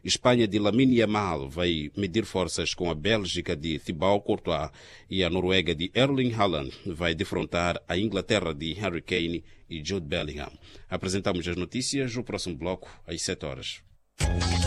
Espanha de Lamine Yamal vai medir forças com a Bélgica de Thibaut Courtois e a Noruega de Erling Haaland vai defrontar a Inglaterra de Harry Kane e Jude Bellingham. Apresentamos as notícias no próximo bloco às 7 horas.